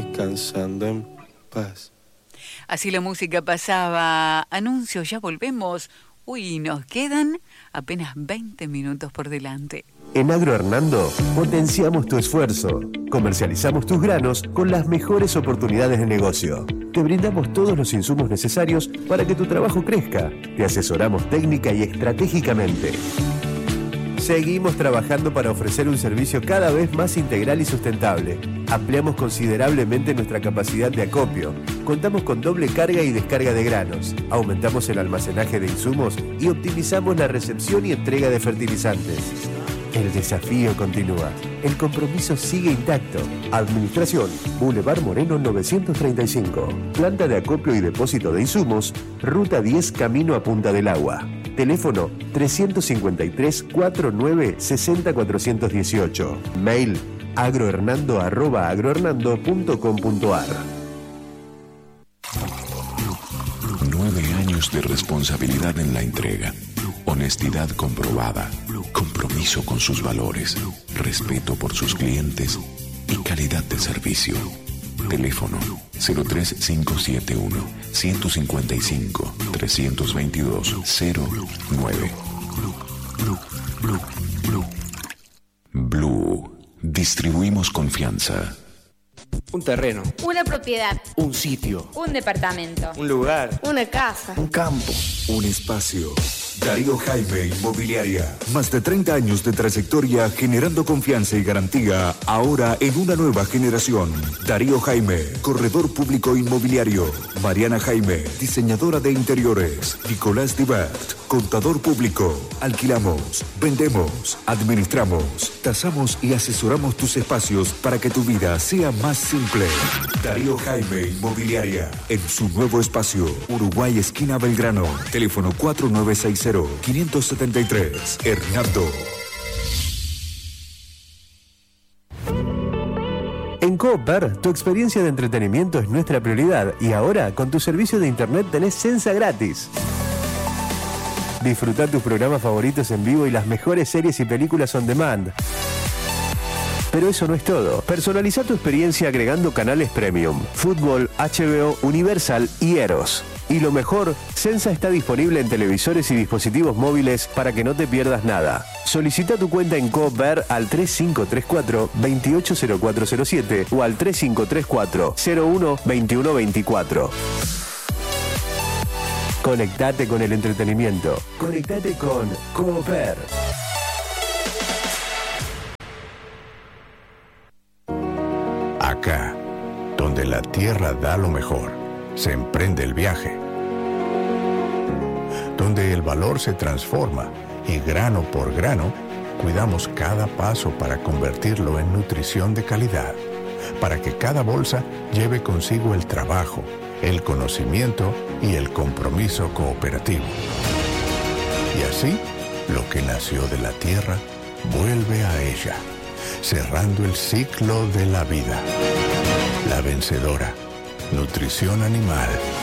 descansando en paz. Así la música pasaba. Anuncios, ya volvemos. Uy, nos quedan apenas 20 minutos por delante. En Agro Hernando potenciamos tu esfuerzo. Comercializamos tus granos con las mejores oportunidades de negocio. Te brindamos todos los insumos necesarios para que tu trabajo crezca. Te asesoramos técnica y estratégicamente. Seguimos trabajando para ofrecer un servicio cada vez más integral y sustentable. Ampliamos considerablemente nuestra capacidad de acopio. Contamos con doble carga y descarga de granos. Aumentamos el almacenaje de insumos y optimizamos la recepción y entrega de fertilizantes. El desafío continúa. El compromiso sigue intacto. Administración, Boulevard Moreno 935. Planta de acopio y depósito de insumos, Ruta 10, camino a Punta del Agua. Teléfono 353-49-60-418. Mail agrohernando@agrohernando.com.ar. 9 años de responsabilidad en la entrega. Honestidad comprobada, compromiso con sus valores, respeto por sus clientes y calidad de servicio. Teléfono 03571 155 322 09. Blue. Distribuimos confianza. Un terreno. Una propiedad. Un sitio. Un departamento. Un lugar. Una casa. Un campo. Un espacio. Darío Jaime Inmobiliaria. Más de 30 años de trayectoria generando confianza y garantía, ahora en una nueva generación. Darío Jaime, corredor público inmobiliario. Mariana Jaime, diseñadora de interiores. Nicolás Dibert, contador público. Alquilamos, vendemos, administramos, tasamos y asesoramos tus espacios para que tu vida sea más simple. Darío Jaime Inmobiliaria. En su nuevo espacio, Uruguay esquina Belgrano. Teléfono 4960-573. Hernando. En Cooper, tu experiencia de entretenimiento es nuestra prioridad y ahora con tu servicio de internet tenés Sensa gratis. Disfruta tus programas favoritos en vivo y las mejores series y películas on demand. Pero eso no es todo. Personaliza tu experiencia agregando canales premium, fútbol, HBO, Universal y Eros. Y lo mejor, Sensa está disponible en televisores y dispositivos móviles para que no te pierdas nada. Solicita tu cuenta en Coopver al 3534-280407 o al 3534-012124. Conectate con el entretenimiento. Conectate con Cooper. Acá, donde la tierra da lo mejor, se emprende el viaje. Donde el valor se transforma y grano por grano, cuidamos cada paso para convertirlo en nutrición de calidad, para que cada bolsa lleve consigo el trabajo, el conocimiento y el compromiso cooperativo. Y así, lo que nació de la tierra vuelve a ella, cerrando el ciclo de la vida. La vencedora, nutrición animal.